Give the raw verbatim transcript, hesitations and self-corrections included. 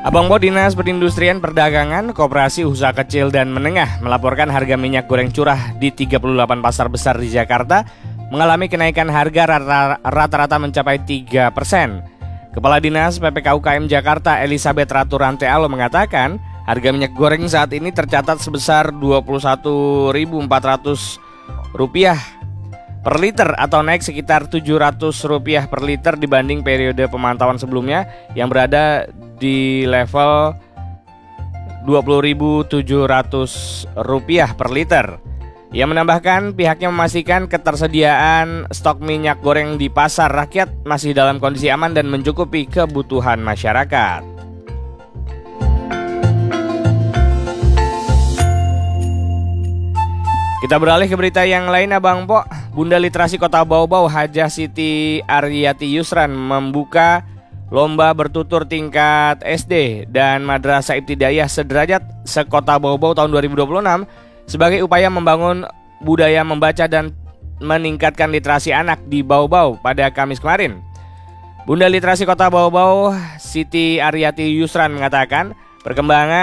Abang Bo Dinas Perindustrian Perdagangan, Koperasi Usaha Kecil dan Menengah melaporkan harga minyak goreng curah di tiga puluh delapan pasar besar di Jakarta mengalami kenaikan harga rata-rata mencapai tiga persen. Kepala Dinas P P K U K M Jakarta Elizabeth Ratu Rantealo mengatakan harga minyak goreng saat ini tercatat sebesar dua puluh satu ribu empat ratus rupiah per liter atau naik sekitar tujuh ratus rupiah per liter dibanding periode pemantauan sebelumnya yang berada di level dua puluh ribu tujuh ratus rupiah per liter. Ia menambahkan pihaknya memastikan ketersediaan stok minyak goreng di pasar rakyat masih dalam kondisi aman dan mencukupi kebutuhan masyarakat. Kita beralih ke berita yang lain, Abang Po. Bunda Literasi Kota Bau-Bau Hajah Siti Aryati Yusran membuka lomba bertutur tingkat S D dan Madrasah Ibtidaiyah Sederajat se-Kota Bau-Bau tahun dua ribu dua puluh enam sebagai upaya membangun budaya membaca dan meningkatkan literasi anak di Bau-Bau pada Kamis kemarin. Bunda Literasi Kota Bau-Bau Siti Aryati Yusran mengatakan perkembangan